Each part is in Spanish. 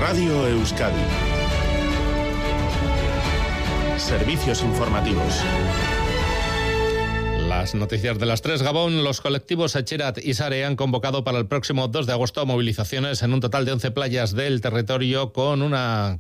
Radio Euskadi. Servicios informativos. Las noticias de las 3. Gabón, los colectivos Etxerat y Sare han convocado para el próximo 2 de agosto movilizaciones en un total de 11 playas del territorio por una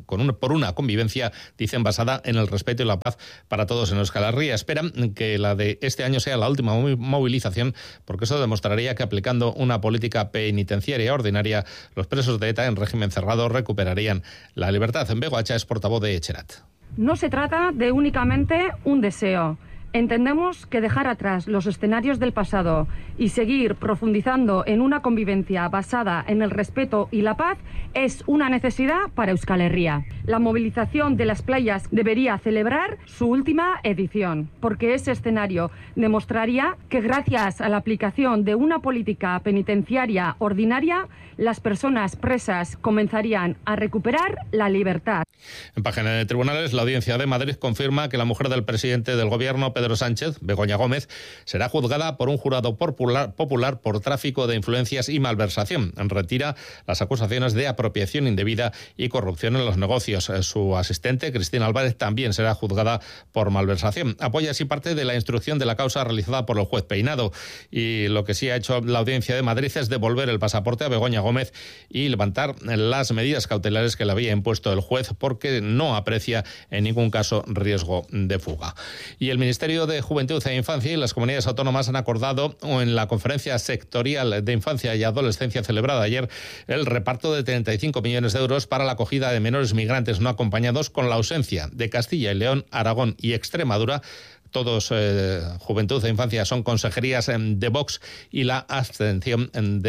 convivencia, dicen, basada en el respeto y la paz para todos en Euskal Herria. Esperan que la de este año sea la última movilización, porque eso demostraría que aplicando una política penitenciaria ordinaria, los presos de ETA en régimen cerrado recuperarían la libertad. Bego Hacha es portavoz de Etxerat. No se trata de únicamente un deseo. Entendemos que dejar atrás los escenarios del pasado y seguir profundizando en una convivencia basada en el respeto y la paz es una necesidad para Euskal Herria. La movilización de las playas debería celebrar su última edición, porque ese escenario demostraría que gracias a la aplicación de una política penitenciaria ordinaria, las personas presas comenzarían a recuperar la libertad. En página de tribunales, la Audiencia de Madrid confirma que la mujer del presidente del Gobierno, Pedro Sánchez, Begoña Gómez, será juzgada por un jurado popular por tráfico de influencias y malversación. Retira las acusaciones de apropiación indebida y corrupción en los negocios. Su asistente, Cristina Álvarez, también será juzgada por malversación. Apoya así parte de la instrucción de la causa realizada por el juez Peinado. Y lo que sí ha hecho la Audiencia de Madrid es devolver el pasaporte a Begoña Gómez y levantar las medidas cautelares que le había impuesto el juez, porque no aprecia en ningún caso riesgo de fuga. Y el Ministerio de Juventud e Infancia y las comunidades autónomas han acordado en la conferencia sectorial de infancia y adolescencia celebrada ayer el reparto de 35 millones de euros para la acogida de menores migrantes no acompañados, con la ausencia de Castilla y León, Aragón y Extremadura. Todos, Juventud e Infancia, son consejerías de Vox, y la abstención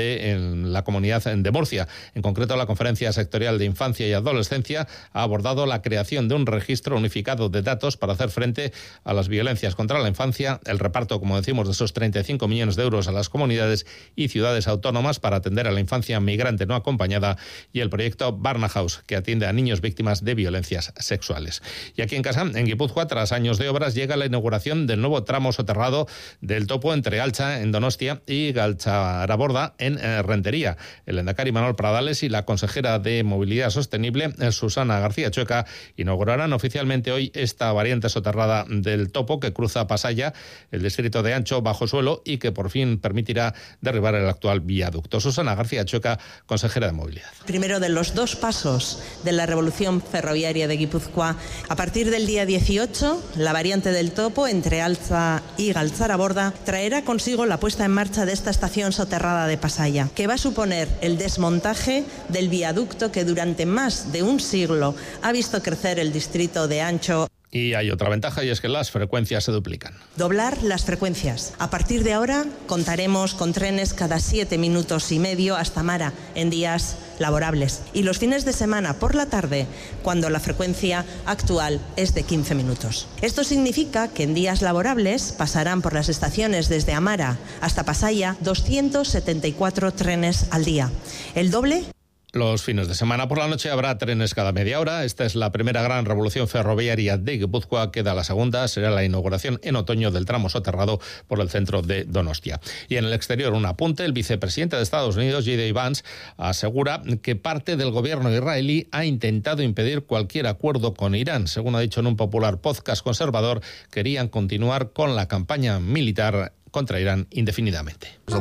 de la comunidad de Murcia. En concreto, la Conferencia Sectorial de Infancia y Adolescencia ha abordado la creación de un registro unificado de datos para hacer frente a las violencias contra la infancia, el reparto, como decimos, de esos 35 millones de euros a las comunidades y ciudades autónomas para atender a la infancia migrante no acompañada, y el proyecto Barnahaus, que atiende a niños víctimas de violencias sexuales. Y aquí en casa, en Guipúzcoa, tras años de obras, llega la inauguración del nuevo tramo soterrado del topo entre Altza, en Donostia, y Galtzaraborda, en Rentería. El lehendakari Manuel Pradales y la consejera de Movilidad Sostenible, Susana García Chueca, inaugurarán oficialmente hoy esta variante soterrada del topo que cruza Pasaya, el distrito de Ancho bajo suelo, y que por fin permitirá derribar el actual viaducto. Susana García Chueca, consejera de Movilidad. Primero de los 2 pasos de la revolución ferroviaria de Guipúzcoa. A partir del día 18, la variante del topo entre Altza y Galtzaraborda traerá consigo la puesta en marcha de esta estación soterrada de Pasaya, que va a suponer el desmontaje del viaducto que durante más de un siglo ha visto crecer el distrito de Ancho. Y hay otra ventaja, y es que las frecuencias se duplican. Doblar las frecuencias. A partir de ahora contaremos con trenes cada 7 minutos y medio hasta Mara en días laborables, y los fines de semana por la tarde, cuando la frecuencia actual es de 15 minutos. Esto significa que en días laborables pasarán por las estaciones desde Amara hasta Pasaya 274 trenes al día. El doble. Los fines de semana por la noche habrá trenes cada media hora. Esta es la primera gran revolución ferroviaria de Guipúzcoa. Queda la segunda, será la inauguración en otoño del tramo soterrado por el centro de Donostia. Y en el exterior, un apunte: el vicepresidente de Estados Unidos, J.D. Vance, asegura que parte del gobierno israelí ha intentado impedir cualquier acuerdo con Irán. Según ha dicho en un popular podcast conservador, querían continuar con la campaña militar contra Irán indefinidamente. Se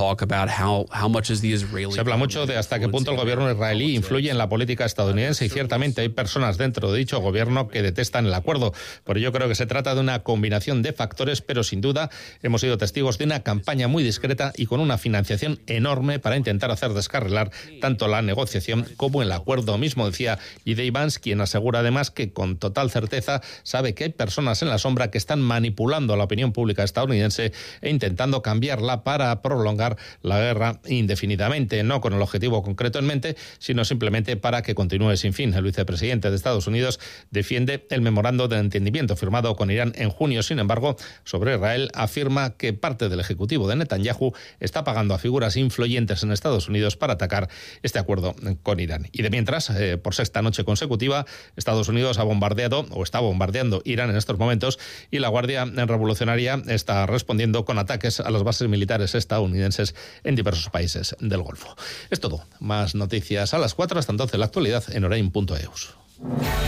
habla mucho de hasta qué punto el gobierno israelí influye en la política estadounidense, y ciertamente hay personas dentro de dicho gobierno que detestan el acuerdo. Por ello creo que se trata de una combinación de factores, pero sin duda hemos sido testigos de una campaña muy discreta y con una financiación enorme para intentar hacer descarrilar tanto la negociación como el acuerdo mismo, decía J.D. Vance, quien asegura además que con total certeza sabe que hay personas en la sombra que están manipulando a la opinión pública estadounidense e intentando cambiarla para prolongar la guerra indefinidamente, no con el objetivo concreto en mente, sino simplemente para que continúe sin fin. El vicepresidente de Estados Unidos defiende el memorando de entendimiento firmado con Irán en junio. Sin embargo, sobre Israel afirma que parte del ejecutivo de Netanyahu está pagando a figuras influyentes en Estados Unidos para atacar este acuerdo con Irán. Y de mientras, por sexta noche consecutiva, Estados Unidos ha bombardeado o está bombardeando Irán en estos momentos, y la Guardia Revolucionaria está respondiendo con con ataques a las bases militares estadounidenses en diversos países del Golfo. Es todo. Más noticias a las 4. Hasta entonces, la actualidad en Orain.eus.